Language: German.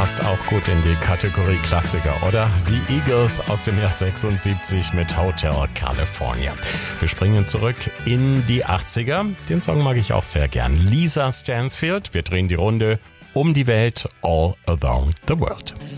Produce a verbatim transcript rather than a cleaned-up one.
passt auch gut in die Kategorie Klassiker, oder? Die Eagles aus dem Jahr sechsundsiebzig mit Hotel California. Wir springen zurück in die achtziger. Den Song mag ich auch sehr gern. Lisa Stansfield. Wir drehen die Runde um die Welt, all around the world.